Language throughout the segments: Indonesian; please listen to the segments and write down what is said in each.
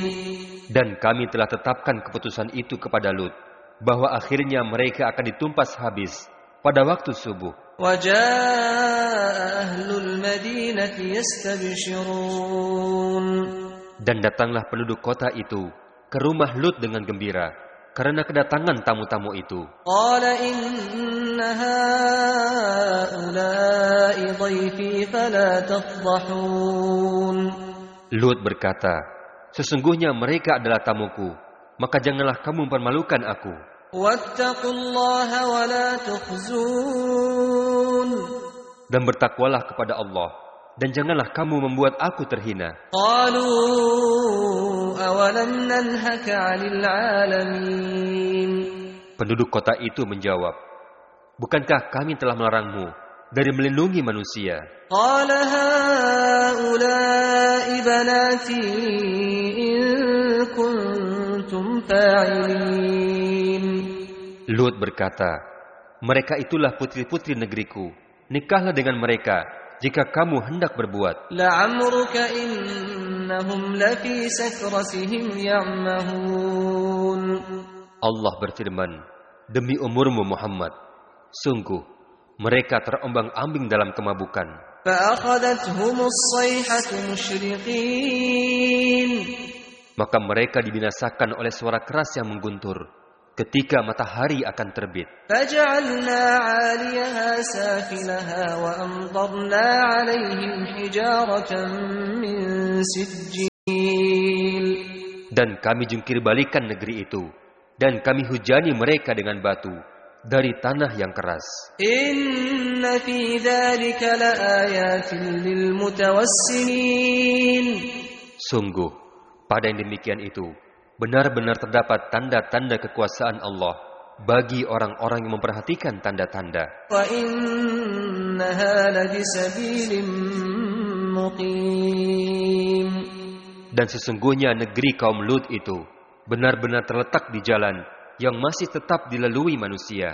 Dan kami telah tetapkan keputusan itu kepada Lut, bahwa akhirnya mereka akan ditumpas habis pada waktu subuh. Dan datanglah penduduk kota itu ke rumah Lut dengan gembira karena kedatangan tamu-tamu itu. Lut berkata, sesungguhnya mereka adalah tamuku, maka janganlah kamu mempermalukan aku. Dan bertakwalah kepada Allah, dan janganlah kamu membuat aku terhina. Penduduk kota itu menjawab, bukankah kami telah melarangmu dari melindungi manusia? Lut berkata, mereka itulah putri-putri negeriku. Nikahlah dengan mereka jika kamu hendak berbuat. Allah berfirman, demi umurmu Muhammad, sungguh mereka terombang-ambing dalam kemabukan. Maka mereka dibinasakan oleh suara keras yang mengguntur ketika matahari akan terbit. Dan kami jungkir balikan negeri itu, dan kami hujani mereka dengan batu dari tanah yang keras. Sungguh, pada yang demikian itu, benar-benar terdapat tanda-tanda kekuasaan Allah bagi orang-orang yang memperhatikan tanda-tanda. Dan sesungguhnya negeri kaum Lut itu benar-benar terletak di jalan yang masih tetap dilalui manusia.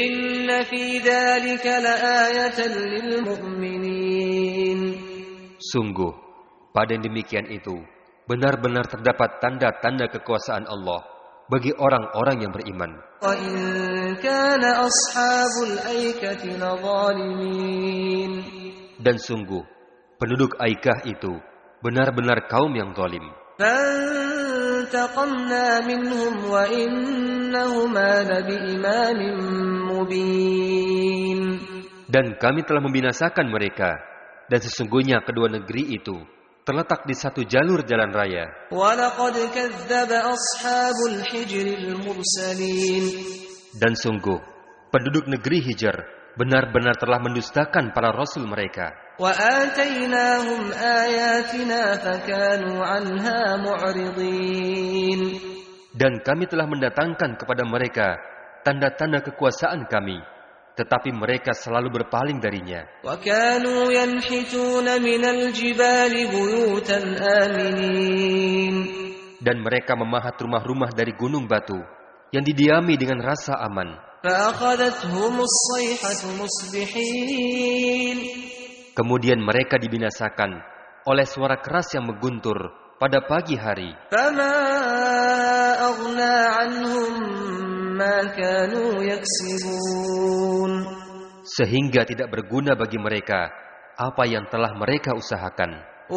Sungguh, pada yang demikian itu, benar-benar terdapat tanda-tanda kekuasaan Allah bagi orang-orang yang beriman. Dan sungguh, penduduk Aikah itu benar-benar kaum yang zalim. Dan kami telah membinasakan mereka, dan sesungguhnya kedua negeri itu terletak di satu jalur jalan raya. Dan sungguh, penduduk negeri Hijr benar-benar telah mendustakan para rasul mereka. Dan kami telah mendatangkan kepada mereka tanda-tanda kekuasaan kami, tetapi mereka selalu berpaling darinya. Dan mereka memahat rumah-rumah dari gunung batu yang didiami dengan rasa aman. Kemudian mereka dibinasakan oleh suara keras yang mengguntur pada pagi hari. Sehingga tidak berguna bagi mereka apa yang telah mereka usahakan.